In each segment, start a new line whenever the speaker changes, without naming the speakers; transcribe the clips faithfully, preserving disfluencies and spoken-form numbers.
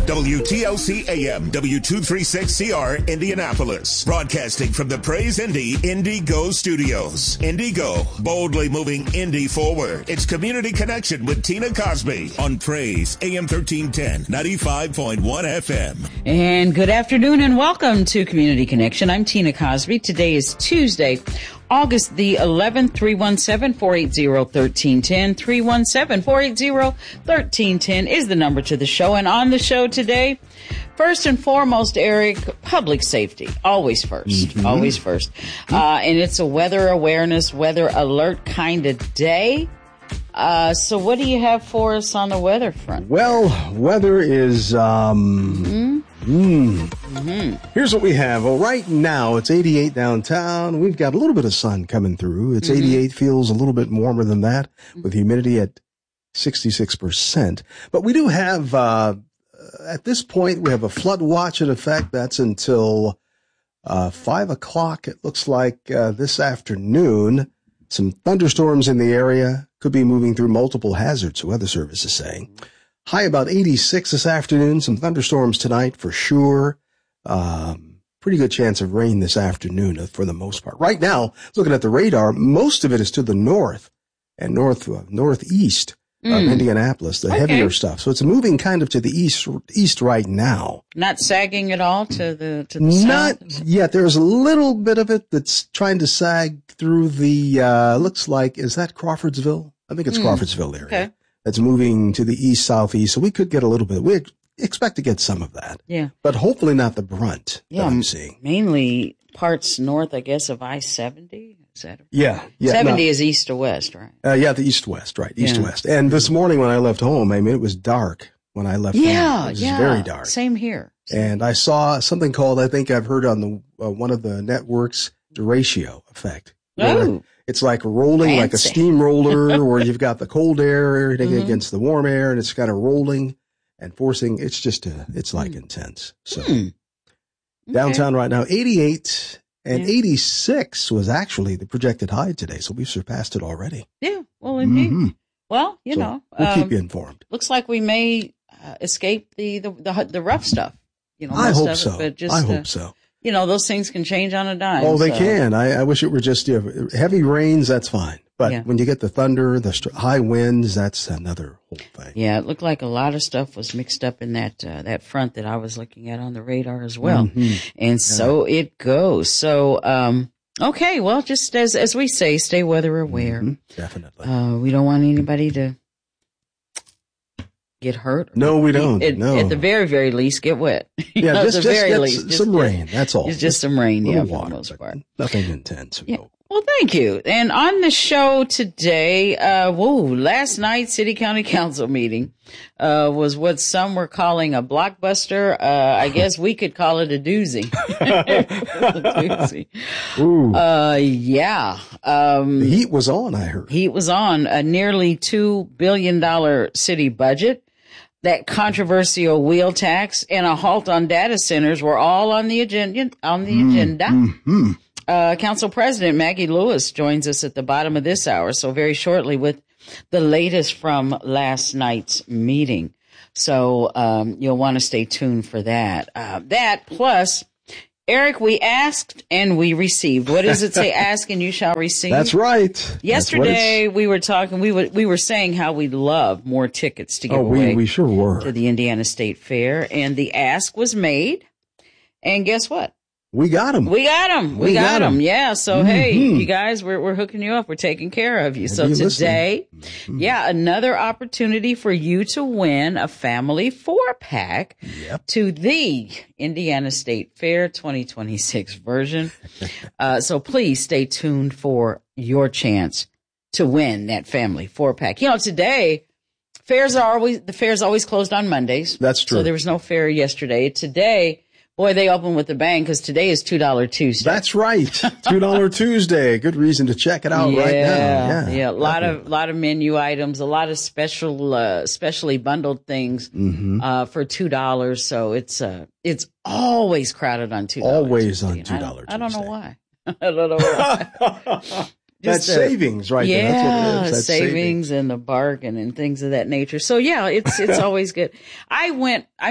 W T L C A M, W two thirty-six C R, Indianapolis. Broadcasting from the Praise Indy Indigo Studios. Indigo, boldly moving Indy forward. It's Community Connection with Tina Cosby on Praise A M thirteen ten, ninety-five point one F M.
And good afternoon and welcome to Community Connection. I'm Tina Cosby. Today is Tuesday, August the eleventh. Three one seven, four eight zero, one three one zero. three one seven, four eight zero, one three one zero is the number to the show. And on the show today, first and foremost, Eric, public safety. Always first. Mm-hmm. Always first. Uh, and it's a weather awareness, weather alert kind of day. Uh, so what do you have for us on the weather front?
Well, weather is, um, mm-hmm. Mm. Mm-hmm. Here's what we have. Well, right now it's eighty-eight downtown. We've got a little bit of sun coming through. It's mm-hmm. eighty-eight, feels a little bit warmer than that with humidity at sixty-six percent. But we do have, uh, at this point, we have a flood watch in effect. That's until, uh, five o'clock. It looks like, uh, this afternoon. Some thunderstorms in the area could be moving through multiple hazards, the Weather Service is saying. High about eighty-six this afternoon. Some thunderstorms tonight for sure. Um, pretty good chance of rain this afternoon for the most part. Right now, looking at the radar, most of it is to the north and north, uh, northeast mm. of Indianapolis, the okay. heavier stuff. So it's moving kind of to the east, east right now.
Not sagging at all to the, to the
Not
south?
yet. There's a little bit of it that's trying to sag through the, uh, looks like, is that Crawfordsville? I think it's mm. Crawfordsville area.
Okay.
That's moving to the east, southeast. So we could get a little bit. We expect to get some of that.
Yeah.
But hopefully not the brunt
yeah,
that I'm seeing.
Mainly parts north, I guess, of I seventy. Is that
yeah, yeah.
seventy
no,
is east to west, right?
Uh, yeah, the east-west, right. East-west. Yeah. And this morning when I left home, I mean, it was dark when I left
yeah,
home. It was
yeah.
very dark.
Same here. Same
and I saw something called, I think I've heard on the uh, one of the networks, derecho effect.
Oh.
It's like rolling
Fancy.
like a steamroller where you've got the cold air hitting mm-hmm. against the warm air and it's kind of rolling and forcing. It's just, a, it's like mm. intense. So mm. okay. downtown right now, eighty-eight and yeah. eighty-six was actually the projected high today. So we've surpassed it already.
Yeah. Well, indeed. Mm-hmm. Well, you
so
know,
we'll
um,
keep you informed.
Looks like we may uh, escape the, the, the, the rough stuff. You know,
I hope
of
so.
It, but just,
I hope
uh,
so.
You know, those things can change on a dime.
Oh, they
so.
can. I, I wish it were just you know, heavy rains. That's fine. But
yeah.
when you get the thunder, the st- high winds, that's another whole thing.
Yeah, it looked like a lot of stuff was mixed up in that uh, that front that I was looking at on the radar as well. Mm-hmm. And yeah. so it goes. So, um, okay, well, just as as we say, stay weather aware.
Mm-hmm. Definitely.
Uh, we don't want anybody to get hurt.
No, we don't.
At,
no.
At the very, very least, get wet.
Yeah,
know,
just,
at the
just
very
get
least,
some
just,
rain. That's all.
It's just, just some rain, yeah, for
water,
the most part.
Nothing intense.
Yeah. Well, thank you. And on the show today, uh, whoa, last night's City County Council meeting, uh, was what some were calling a blockbuster. Uh, I guess we could call it a doozy. a doozy.
Ooh.
Uh, yeah. Um,
the heat was on, I heard.
Heat was on. A nearly two billion dollars city budget. That controversial wheel tax and a halt on data centers were all on the agenda, on the mm, agenda.
Mm-hmm.
Uh, Council President Maggie Lewis joins us at the bottom of this hour, so very shortly with the latest from last night's meeting. So um, you'll want to stay tuned for that. Uh, that plus, Eric, we asked and we received. What does it say? Ask and you shall receive.
That's right.
Yesterday
That's
we were talking. We were we were saying how we'd love more tickets to give
oh,
away.
we we sure were
to the Indiana State Fair, and the ask was made. And guess what?
We got them.
We got them. We, we got them. Yeah. So, mm-hmm. hey, you guys, we're, we're hooking you up. We're taking care of you. So today, mm-hmm. yeah, another opportunity for you to win a family four pack
yep.
to the Indiana State Fair twenty twenty-six version. uh, so please stay tuned for your chance to win that family four pack. You know, today, fairs are always, the fair's always closed on Mondays.
That's true.
So there was no fair yesterday. Today, boy, they open with a bang because today is two dollar Tuesday.
That's right. two dollar Tuesday. Good reason to check it out
yeah,
right now. Yeah.
Yeah. A lot of, lot of menu items, a lot of special, uh, specially bundled things, mm-hmm. uh, for two dollars. So it's, uh, it's always crowded on two dollars.
Always on two dollars.
I, I don't know why. I don't know why.
That's
a,
savings right
yeah,
there. That's what it is. That's
savings,
savings
and the bargain and things of that nature. So yeah, it's, it's always good. I went, I made,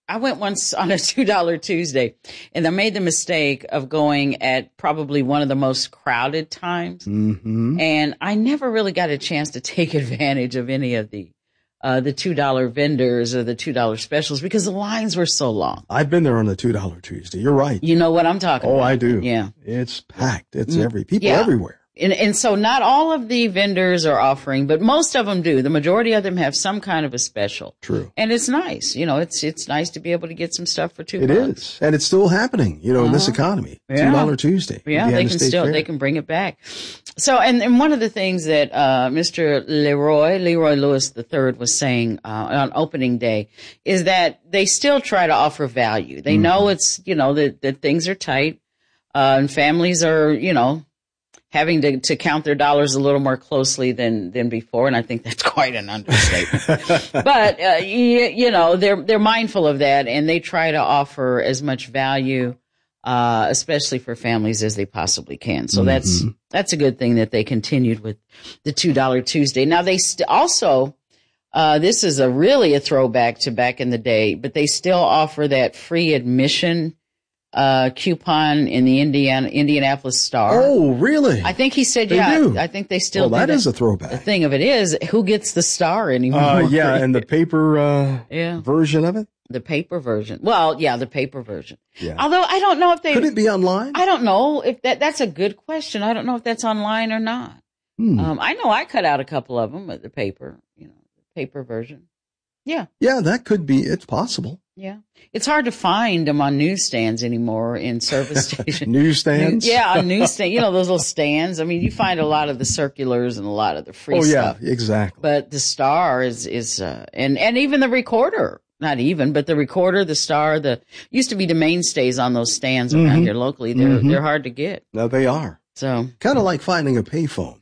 I went once on a two dollar Tuesday, and I made the mistake of going at probably one of the most crowded times.
Mm-hmm.
And I never really got a chance to take advantage of any of the uh, the two dollar vendors or the two dollar specials because the lines were so long.
I've been there on a two dollar Tuesday. You're right.
You know what I'm talking
oh,
about.
Oh, I do.
Yeah.
It's packed. It's every people
yeah.
everywhere.
And, and so not all of the vendors are offering, but most of them do. The majority of them have some kind of a special.
True.
And it's nice. You know, it's it's nice to be able to get some stuff for two
It
bucks.
is. And it's still happening, you know,
uh-huh.
in this economy.
Yeah.
two dollar Tuesday.
Yeah, they can still,
fair.
they can bring it back. So, and, and one of the things that uh Mister Leroy, Leroy Lewis the third was saying uh on opening day is that they still try to offer value. They mm-hmm. know it's, you know, that, that things are tight uh and families are, you know, having to, to count their dollars a little more closely than, than before. And I think that's quite an understatement. But, uh, you, you know, they're, they're mindful of that and they try to offer as much value, uh, especially for families as they possibly can. So mm-hmm. that's, that's a good thing that they continued with the two dollar Tuesday. Now they st- also, uh, this is a really a throwback to back in the day, but they still offer that free admission uh, coupon in the Indiana, Indianapolis Star.
Oh, really?
I think he said,
they
yeah,
do.
I think they still
well,
do
that.
that
is a throwback.
The thing of it is, who gets the Star anymore?
Uh, yeah, and the paper, uh,
yeah.
version of it?
The paper version. Well, yeah, the paper version.
Yeah.
Although I don't know if they.
Could it be online?
I don't know if that, that's a good question. I don't know if that's online or not.
Hmm.
Um, I know I cut out a couple of them with the paper, you know, the paper version. Yeah.
Yeah, that could be. It's possible.
Yeah. It's hard to find them on newsstands anymore in service stations.
Newsstands?
Yeah, on newsstand. You know, those little stands. I mean, you find a lot of the circulars and a lot of the free
oh,
stuff.
Oh, yeah, exactly.
But the Star is, is, uh, and, and even the recorder, not even, but the recorder, the Star, the, used to be the mainstays on those stands around
mm-hmm.
here locally. They're,
mm-hmm.
they're hard to get.
No, they are.
So.
Kind of like finding a payphone.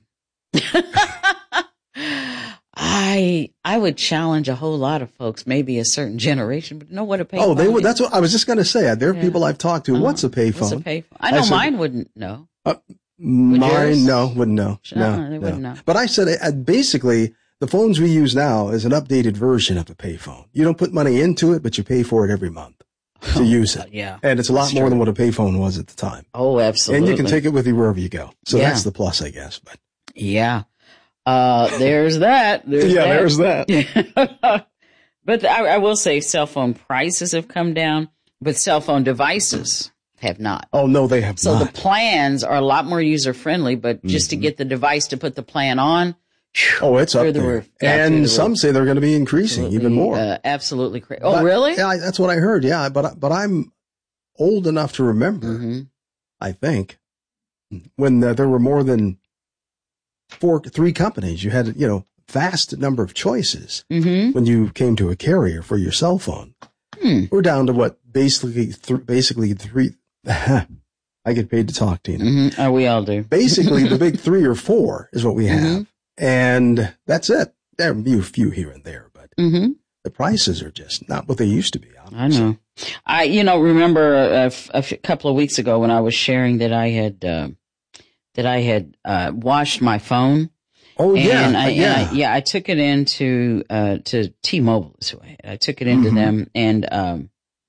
I I would challenge a whole lot of folks, maybe a certain generation, but know what a payphone is.
Oh, they would. That's what I was just going to say. There are
yeah.
people I've talked to. Uh-huh. What's a payphone?
What's a payphone? I know I said, mine wouldn't know.
Uh, mine,
yours?
no, wouldn't know.
No,
no,
they wouldn't know.
But I said uh, basically the phones we use now is an updated version of a payphone. You don't put money into it, but you pay for it every month to use it.
Yeah,
and it's a lot
that's
more
true.
than what a payphone was at the time.
Oh, absolutely.
And you can take it with you wherever you go. So
yeah.
that's the plus, I guess. But
yeah. Uh, there's that. There's
yeah,
that.
there's that.
But I, I will say cell phone prices have come down, but cell phone devices have not.
Oh, no, they have
so
not.
So the plans are a lot more user friendly, but mm-hmm. just to get the device to put the plan on.
Oh, it's up
the
there.
Roof. Yeah,
and
the
some
roof.
say they're going to be increasing
absolutely,
even more.
Uh, absolutely crazy. Oh,
but,
really?
Yeah, that's what I heard. Yeah, but, but I'm old enough to remember,
mm-hmm.
I think, when uh, there were more than four, three companies. You had, you know, vast number of choices
mm-hmm.
when you came to a carrier for your cell phone.
Hmm.
We're down to what basically, th- basically three. I get paid to talk, Tina.
Mm-hmm. Oh, we all do.
Basically, the big three or four is what we have,
mm-hmm.
and that's it. There are a few here and there, but
mm-hmm.
the prices are just not what they used to be. Obviously.
I know. I, you know, remember a, a, f- a f- couple of weeks ago when I was sharing that I had. Uh, that I had, uh, washed my phone.
Oh, yeah.
And I,
yeah.
and I, yeah, I took it into, uh, to T-Mobile. So I, I took it into mm-hmm. them and, um,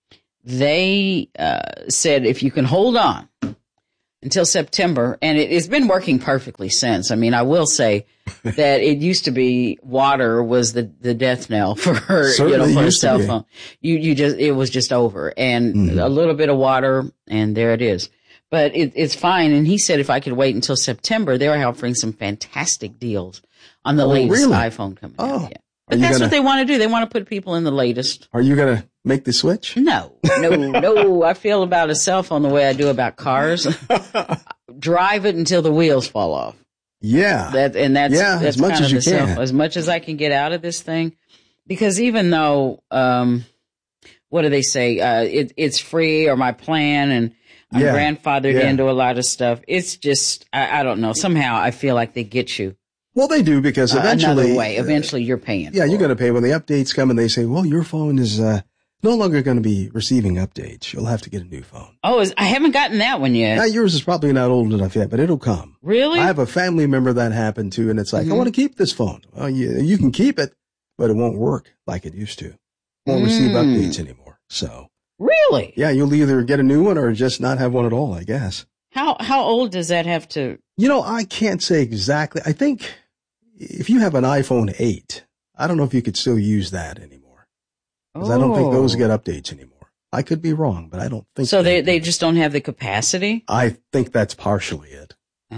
they, uh, said, if you can hold on until September, and it, it's been working perfectly since. I mean, I will say that it used to be water was the, the death knell for her, you know, for a cell phone. You, you just, it was just over and mm-hmm. a little bit of water and there it is. But it, it's fine. And he said if I could wait until September, they were offering some fantastic deals on the
oh,
latest
really?
iPhone coming
oh.
out. Yeah. But that's gonna, what they want to do. They want to put people in the latest.
Are you going to make the switch?
No, no, no. I feel about a cell phone the way I do about cars. Drive it until the wheels fall off.
Yeah.
That and that's
yeah,
that's
as much
kind
as
of
you
the
can.
Cell, as much as I can get out of this thing. Because even though, um, what do they say? Uh, it, it's free or my plan and I'm
yeah.
grandfathered
yeah.
into a lot of stuff. It's just, I, I don't know. Somehow I feel like they get you.
Well, they do because
Uh,
eventually,
another way. Eventually you're paying.
yeah,
for
you're
it.
going to pay when the updates come and they say, well, your phone is, uh, no longer going to be receiving updates. You'll have to get a new phone.
Oh, is, I haven't gotten that one yet.
Now, yours is probably not old enough yet, but it'll come.
Really?
I have a family member that happened to, and it's like,
mm-hmm.
I want to keep this phone. Well, you, you can keep it, but it won't work like it used to. It won't mm. receive updates anymore. So.
Really?
Yeah, you'll either get a new one or just not have one at all, I guess.
How how old does that have to?
You know, I can't say exactly. I think if you have an iPhone eight, I don't know if you could still use that anymore. Because oh. I don't think those get updates anymore. I could be wrong, but I don't think
so. They they, they just don't have the capacity?
I think that's partially it.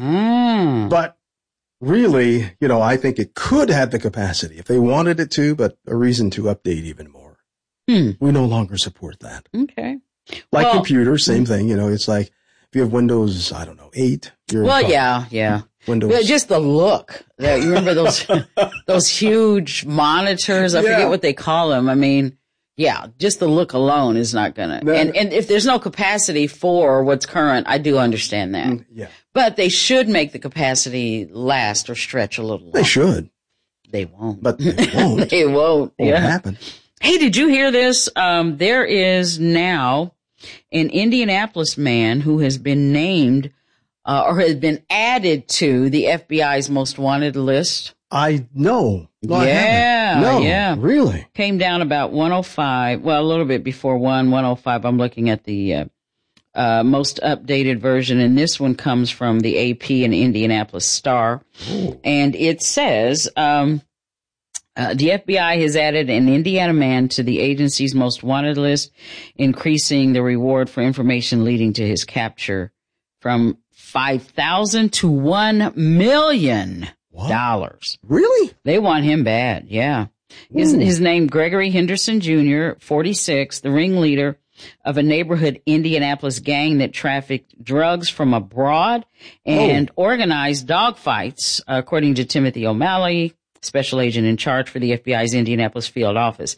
Mm.
But really, you know, I think it could have the capacity if they wanted it to, but a reason to update even more.
Hmm.
We no longer support that.
Okay.
Like
well,
computers, same thing. You know, it's like if you have Windows, I don't know, eight. You're
well, yeah, yeah.
Windows.
Well, just the look. You remember those those huge monitors? I yeah. forget what they call them. I mean, yeah, just the look alone is not gonna. No, and and if there's no capacity for what's current, I do understand that.
Mm, yeah.
But they should make the capacity last or stretch a little longer.
They should.
They won't.
But they won't.
they won't.
Won't
yeah.
happen.
Hey, did you hear this? Um, there is now an Indianapolis man who has been named uh, or has been added to the F B I's most wanted list.
I know. No,
yeah.
I no,
yeah.
Really?
Came down about one oh five. Well, a little bit before one, one oh five. I'm looking at the uh, uh, most updated version, and this one comes from the A P and Indianapolis Star. Ooh. And it says, um, Uh, the F B I has added an Indiana man to the agency's most wanted list, increasing the reward for information leading to his capture from five thousand to one million dollars.
Really?
They want him bad. Yeah. His, his name, Gregory Henderson Junior, forty-six, the ringleader of a neighborhood Indianapolis gang that trafficked drugs from abroad and oh. organized dogfights, according to Timothy O'Malley, special agent in charge for the F B I's Indianapolis field office.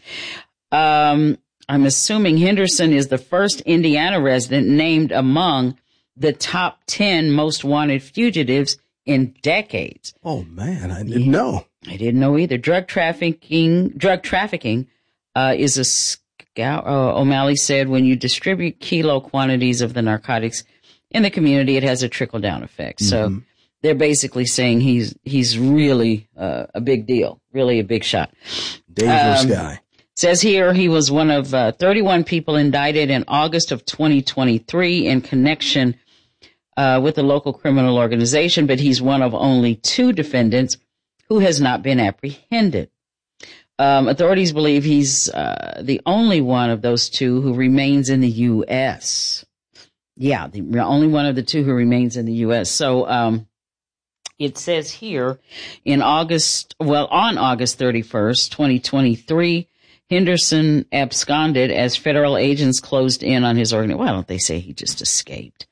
Um, I'm assuming Henderson is the first Indiana resident named among the top ten most wanted fugitives in decades.
Oh man, I didn't know.
I didn't know either. Drug trafficking, drug trafficking, uh, is a scout. Uh, O'Malley said when you distribute kilo quantities of the narcotics in the community, it has a trickle down effect. Mm-hmm. So they're basically saying he's he's really uh, a big deal, really a big shot.
Dangerous
um,
guy.
Says here he was one of uh, thirty-one people indicted in August of twenty twenty-three in connection uh, with the local criminal organization, but he's one of only two defendants who has not been apprehended. Um, authorities believe he's uh, the only one of those two who remains in the U S Yeah, the only one of the two who remains in the U S So, um, it says here in August, well, on August thirty-first, twenty twenty-three, Henderson absconded as federal agents closed in on his organization. Why don't they say he just escaped?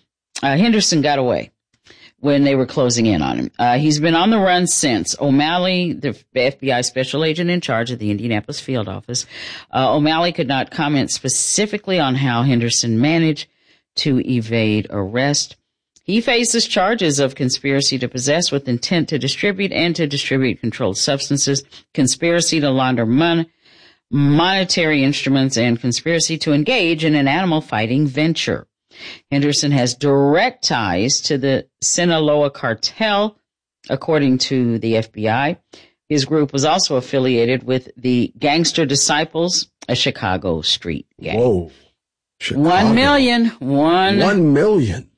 Uh, Henderson got away when they were closing in on him. Uh, he's been on the run since. O'Malley, the F B I special agent in charge of the Indianapolis field office, uh, O'Malley could not comment specifically on how Henderson managed to evade arrest. He faces charges of conspiracy to possess with intent to distribute and to distribute controlled substances, conspiracy to launder mon- monetary instruments, and conspiracy to engage in an animal fighting venture. Henderson has direct ties to the Sinaloa cartel, according to the F B I. His group was also affiliated with the Gangster Disciples, a Chicago street gang.
Whoa. Chicago.
One million. One,
one million.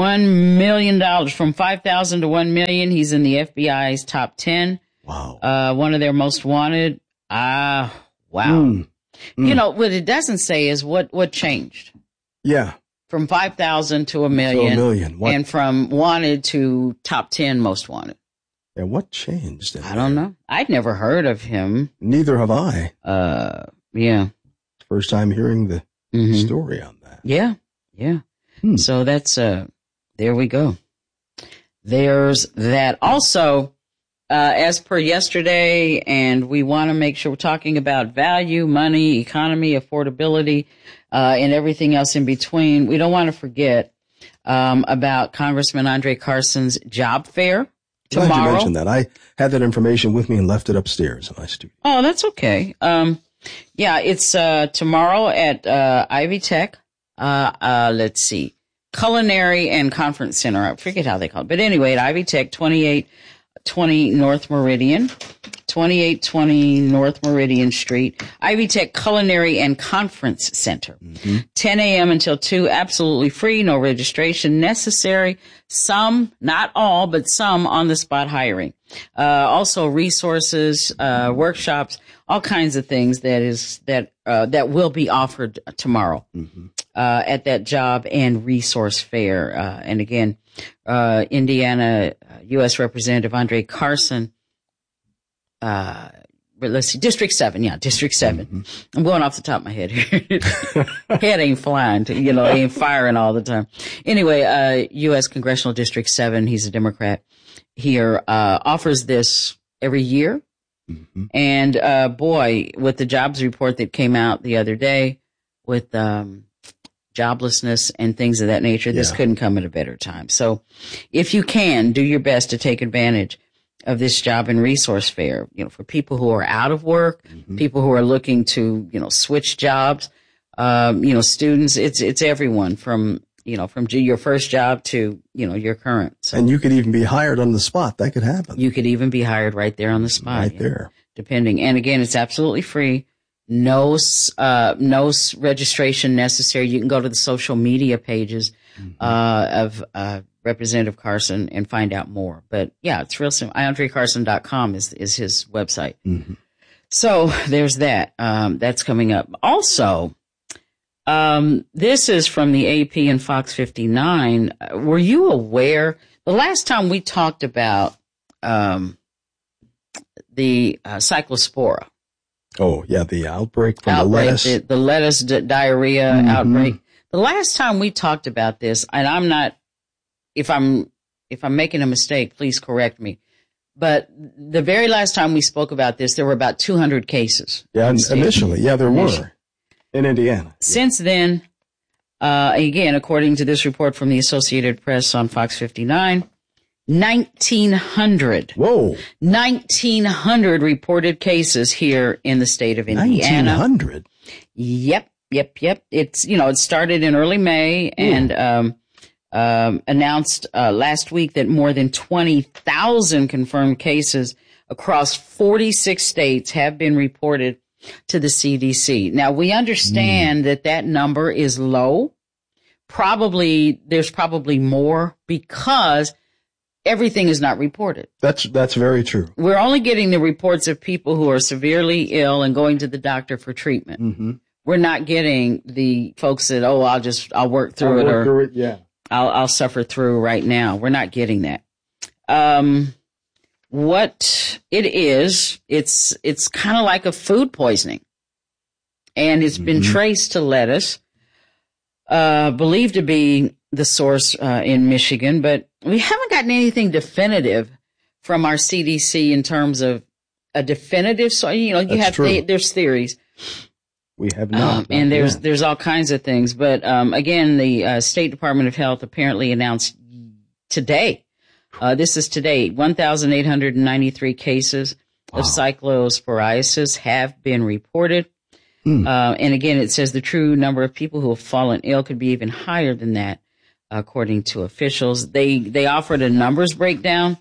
One million dollars. From five thousand to one million. He's in the F B I's top ten.
Wow.
Uh, one of their most wanted. Ah, wow. Mm. Mm. You know, what it doesn't say is what, what changed.
Yeah.
From five thousand to a million.
To a million. What?
And from wanted to top ten most wanted.
And what changed?
I don't know. I'd never heard of him.
Neither have I.
Uh, yeah.
First time hearing the mm-hmm. story on that.
Yeah. Yeah.
Hmm.
So that's, uh, there we go. There's that. Also, uh, as per yesterday, and we want to make sure we're talking about value, money, economy, affordability, uh, and everything else in between. We don't want to forget, um, about Congressman Andre Carson's job fair tomorrow.
Glad you mentioned that. I had that information with me and left it upstairs in my studio.
Oh, that's okay. Um, yeah, it's, uh, tomorrow at, uh, Ivy Tech. Uh, uh, let's see, Culinary and Conference Center. I forget how they call it. But anyway, at Ivy Tech, twenty-eight twenty North Meridian, twenty-eight twenty North Meridian Street, Ivy Tech Culinary and Conference Center. Mm-hmm. ten a.m. until two, absolutely free, no registration necessary. Some, not all, but some on-the-spot hiring. Uh, also resources, uh, workshops, all kinds of things that is, that, uh, that will be offered tomorrow, mm-hmm. uh, at that job and resource fair. Uh, and again, uh, Indiana, uh, U S Representative Andre Carson, uh, let's see, District seven. Yeah, District seven. Mm-hmm. I'm going off the top of my head here. Head ain't flying, to, you know, ain't firing all the time. Anyway, uh, U S Congressional District seven, he's a Democrat here, uh, offers this every year. Mm-hmm. And, uh, boy, with the jobs report that came out the other day with, um, joblessness and things of that nature, this yeah. couldn't come at a better time. So if you can, do your best to take advantage of this job and resource fair, you know, for people who are out of work, mm-hmm. people who are looking to, you know, switch jobs, um, you know, students, it's, it's everyone from, you know, from your first job to, you know, your current. So
and you could even be hired on the spot. That could happen.
You could even be hired right there on the spot.
Right there.
Know, depending. And again, it's absolutely free. No, uh, no registration necessary. You can go to the social media pages, mm-hmm. uh, of, uh, Representative Carson and find out more. But yeah, it's real simple. andre carson dot com is, is his website. Mm-hmm. So there's that. Um, that's coming up. Also, um, this is from the A P and Fox fifty-nine. Were you aware the last time we talked about, um, the, uh, cyclospora?
Oh, yeah. The outbreak from
outbreak,
the lettuce.
The, the lettuce di- diarrhea mm-hmm. outbreak. The last time we talked about this, and I'm not, If I'm, if I'm making a mistake, please correct me. But the very last time we spoke about this, there were about two hundred cases.
Yeah, initially. Yeah, there were in Indiana.
Since then, uh, again, according to this report from the Associated Press on Fox fifty-nine, nineteen hundred.
Whoa.
nineteen hundred reported cases here in the state of Indiana.
nineteen hundred?
Yep, yep, yep. It's, you know, it started in early May and, um, Um, announced uh, last week that more than twenty thousand confirmed cases across forty-six states have been reported to the C D C. Now, we understand mm. that that number is low. Probably, there's probably more because everything is not reported.
That's, that's very true.
We're only getting the reports of people who are severely ill and going to the doctor for treatment. Mm-hmm. We're not getting the folks that, oh, I'll just, I'll work through
I'll
it.
Work
or,
through it, yeah.
I'll, I'll suffer through right now. We're not getting that. Um, what it is, it's, it's kind of like a food poisoning, and it's mm-hmm. been traced to lettuce, uh, believed to be the source, uh, in Michigan, but we haven't gotten anything definitive from our C D C in terms of a definitive. So, you know, you That's have, th- there's theories.
We have not.
Um, and there's,
yeah.
there's all kinds of things. But, um, again, the uh, State Department of Health apparently announced today, uh, this is today, one thousand eight hundred ninety-three cases wow. of cyclosporiasis have been reported. Mm. Uh, and again, it says the true number of people who have fallen ill could be even higher than that, according to officials. They, they offered a numbers breakdown.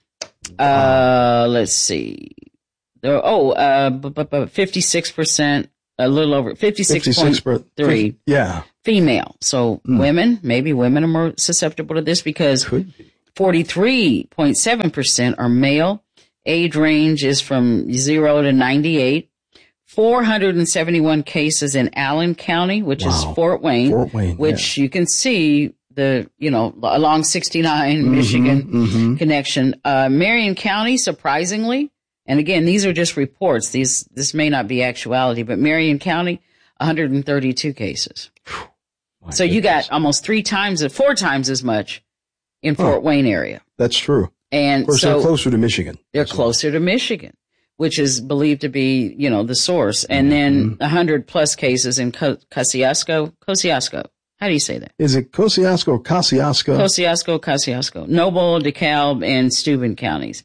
Wow. Uh, let's see. There, oh, uh, b- b- b- fifty-six percent. A little over fifty-six point three
yeah.
female. So mm. women, maybe women are more susceptible to this because forty-three point seven percent are male. Age range is from zero to ninety-eight. four hundred seventy-one cases in Allen County, which wow. is Fort Wayne,
Fort Wayne
which
yeah.
you can see the, you know, along sixty-nine mm-hmm, Michigan mm-hmm. connection. Uh, Marion County, surprisingly, and again, these are just reports. These, this may not be actuality, but Marion County, one hundred thirty-two cases. My so goodness. You got almost three times, four times as much in Fort oh, Wayne area.
That's true.
And
of course,
so
they're closer to Michigan.
They're closer well. to Michigan, which is believed to be, you know, the source. And then mm-hmm. one hundred plus cases in Co- Kosciuszko. Kosciuszko. How do you say that?
Is it Kosciuszko or Kosciuszko?
Kosciuszko, Kosciuszko. Noble, DeKalb, and Steuben counties.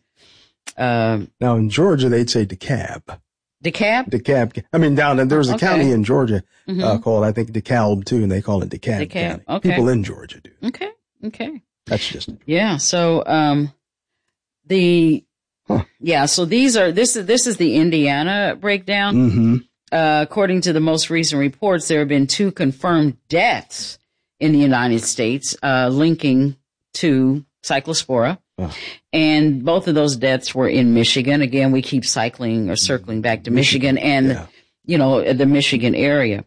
Um,
now in Georgia, they'd say DeKalb.
DeKalb?
DeKalb. I mean, down there's a
okay.
county in Georgia
mm-hmm.
uh, called, I think, DeKalb too, and they call it DeKalb,
DeKalb.
County.
Okay.
People in Georgia do.
Okay. Okay.
That's just
yeah. So um, The huh. yeah, so these are this is this is the Indiana breakdown.
Mm-hmm.
Uh, according to the most recent reports, there have been two confirmed deaths in the United States, uh, linking to cyclospora. Oh. And both of those deaths were in Michigan. Again, we keep cycling or circling back to Michigan, Michigan and, yeah. you know, the Michigan area.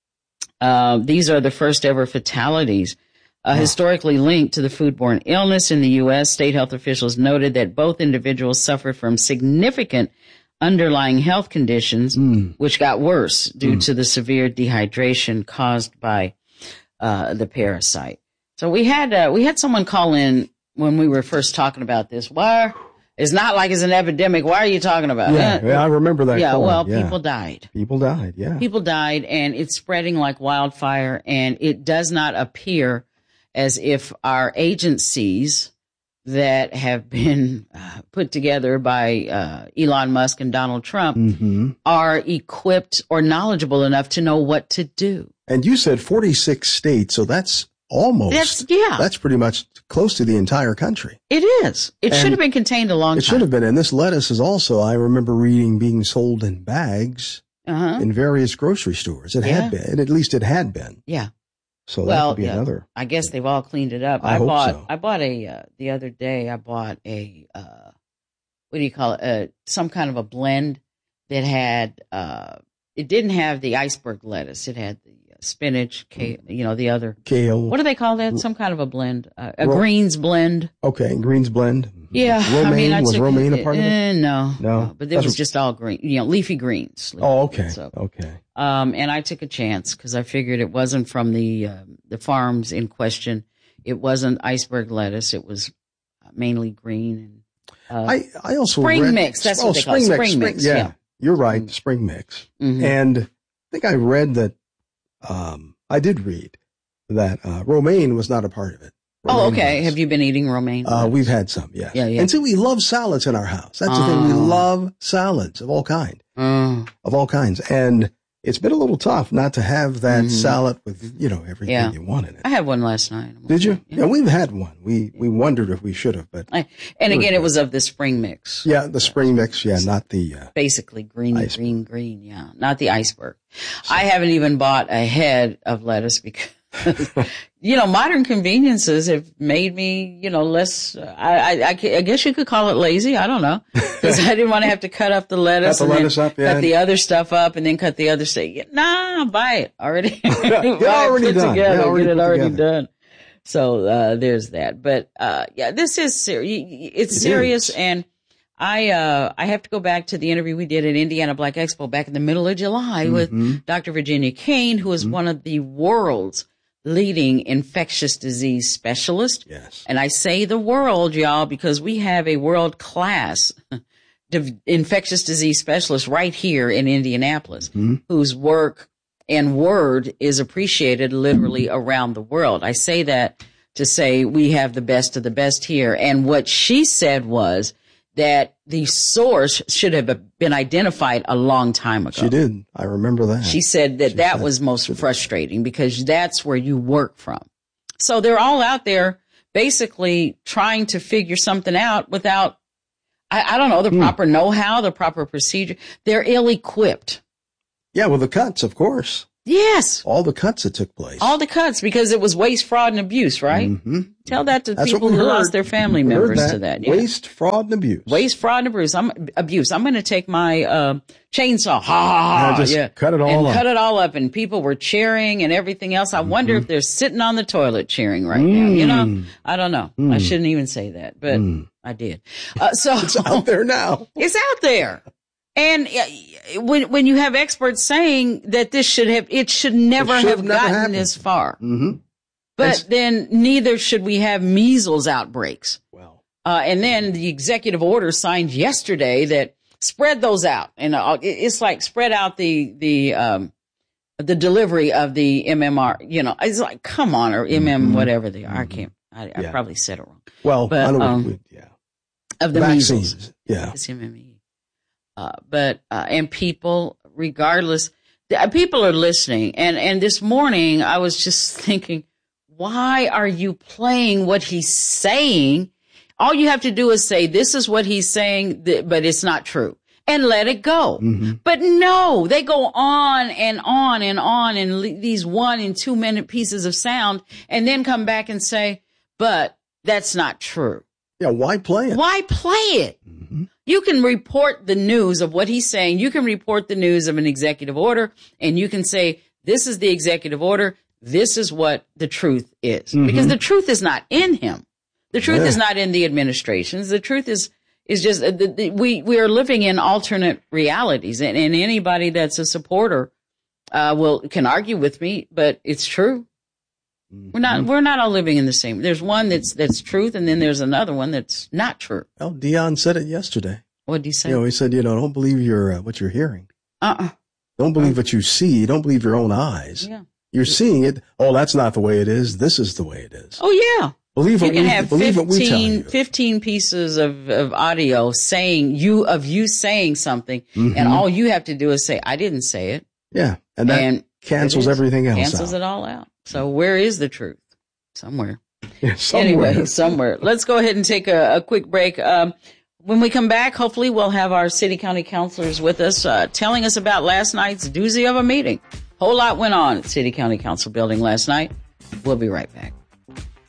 Uh, these are the first ever fatalities uh, oh. historically linked to the foodborne illness in the U S. State health officials noted that both individuals suffered from significant underlying health conditions, mm. which got worse due mm. to the severe dehydration caused by uh, the parasite. So we had uh, we had someone call in when we were first talking about this. Why? It's not like it's an epidemic. Why are you talking about
yeah,
it?
Yeah, I remember that.
Yeah,
call.
well,
yeah.
people died.
People died, yeah.
People died, and it's spreading like wildfire, and it does not appear as if our agencies that have been uh, put together by uh, Elon Musk and Donald Trump mm-hmm. are equipped or knowledgeable enough to know what to do.
And you said forty-six states, so that's almost,
that's, yeah.
that's pretty much close to the entire country.
It is. It and should have been contained a long
it
time. It
should have been. And this lettuce is also, I remember reading, being sold in bags uh-huh. in various grocery stores. It yeah. had been, at least it had been.
Yeah.
So
well,
that could be
yeah,
another.
I guess they've all cleaned it up.
I,
I
hope
bought,
so.
I bought a, uh, the other day, I bought a, uh, what do you call it? Uh, some kind of a blend that had, uh, it didn't have the iceberg lettuce. It had the spinach, kale, you know, the other.
Kale.
What do they call that? Some kind of a blend, uh, a Ro- greens blend.
Okay. Greens blend.
Yeah.
Romaine,
I mean, I
was
took,
romaine a part of it?
Uh, no,
no.
No. But it was just all green, you know, leafy greens. Leafy
oh, okay.
Greens, so.
Okay.
Um, and I took a chance because I figured it wasn't from the, uh, the farms in question. It wasn't iceberg lettuce. It was mainly green. And, uh,
I, I also
spring
read,
mix. That's
oh,
what they call it.
Spring,
spring
mix.
mix.
Yeah,
yeah.
You're right. Spring mix.
Mm-hmm.
And I think I read that, um, I did read that, uh, romaine was not a part of it. Romaine
oh, okay.
was.
Have you been eating romaine?
Uh, we've had some, yes.
Yeah, yeah.
And so we love salads in our house. That's the
oh.
thing. We love salads of all kind,
oh.
of all kinds. And it's been a little tough not to have that mm-hmm. salad with, you know, everything
yeah.
you want in it.
I had one last night.
Did you? Yeah. yeah, we've had one. We we wondered if we should have, but.
I, and again, it was of the spring mix.
Yeah, the spring mix. Yeah, not the. Uh,
Basically green, iceberg. green, green. Yeah, not the iceberg. So. I haven't even bought a head of lettuce because. You know, modern conveniences have made me, you know, less, uh, I, I, I guess you could call it lazy. I don't know. Because I didn't want to have to cut up the lettuce.
Cut the
and
lettuce up, yeah.
Cut the other stuff up and then cut the other stuff. Nah, buy it already.
yeah, yeah, already
put
done.
Together,
yeah, already
get it already
together.
done. So, uh, there's that. But, uh, yeah, this is serious. It's
it
serious.
Is.
And I, uh, I have to go back to the interview we did at Indiana Black Expo back in the middle of July mm-hmm. with Doctor Virginia Kane, who is mm-hmm. one of the world's leading infectious disease specialist.
Yes.
And I say the world, y'all, because we have a world class infectious disease specialist right here in Indianapolis mm-hmm. whose work and word is appreciated literally around the world. I say that to say we have the best of the best here. And what she said was that the source should have been identified a long time ago.
She did. I remember that.
She said that
she
that
said,
was most frustrating because that's where you work from. So they're all out there basically trying to figure something out without, I, I don't know, the hmm. proper know-how, the proper procedure. They're ill-equipped.
Yeah, well, the cuts, of course.
Yes.
All the cuts that took place.
All the cuts because it was waste, fraud, and abuse, right?
Mm-hmm.
Tell that to
That's
people who
heard.
lost their family
we
members
that.
to that. Yeah.
Waste, fraud, and abuse.
Waste, fraud, and abuse. I'm abuse. I'm going to take my uh, chainsaw, ha ha ha,
just
yeah,
cut it all
and
up.
cut it all up, and people were cheering and everything else. I mm-hmm. wonder if they're sitting on the toilet cheering right
mm.
now. You know, I don't know. Mm. I shouldn't even say that, but
mm.
I did. Uh, so
it's out there now.
It's out there. And when when you have experts saying that this should have, it should never
it should
have
never
gotten
happen.
this far.
Mm-hmm.
But
It's,
then neither should we have measles outbreaks.
Well,
uh, and then the executive order signed yesterday that spread those out. And uh, it's like spread out the, the, um, the delivery of the M M R, you know, it's like, come on, or M M, mm-hmm. whatever they are. Mm-hmm. I can't, I, I yeah. probably said it wrong.
Well,
but,
I know
um,
we, yeah.
Of the
Vaccines.
measles.
Yeah.
It's M M E. Uh, but, uh, and people, regardless, th- people are listening. And, and this morning I was just thinking, why are you playing what he's saying? All you have to do is say, this is what he's saying, but it's not true, and let it go. Mm-hmm. But no, they go on and on and on in these one and two minute pieces of sound and then come back and say, but that's not true.
Yeah, why play it?
Why play it? Mm-hmm. You can report the news of what he's saying. You can report the news of an executive order, and you can say, this is the executive order. This is what the truth is. Mm-hmm. Because the truth is not in him. The truth yeah. is not in the administrations. The truth is is just uh, the, the, we we are living in alternate realities, and, and anybody that's a supporter uh, will can argue with me, but it's true. We're not, we're not all living in the same. There's one that's, that's truth, and then there's another one that's not true.
Well, Dion said it yesterday.
What did he say?
You know, he said, you know, don't believe your, uh, what you're hearing.
Uh-uh.
Don't believe what you see. Don't believe your own eyes.
Yeah.
You're seeing it. Oh, that's not the way it is. This is the way it is.
Oh, yeah.
Believe what
you can
we,
have
believe
fifteen,
what we tell you.
fifteen pieces of, of audio saying you, of you saying something, mm-hmm. and all you have to do is say, I didn't say it.
Yeah. And that and cancels everything else
Cancels
out.
it all out. So where is the truth? Somewhere.
Yeah, somewhere.
Anyway, somewhere. Let's go ahead and take a, a quick break. Um, when we come back, hopefully we'll have our city county councilors with us, uh, telling us about last night's doozy of a meeting. Whole lot went on at City County Council building last night. We'll be right back.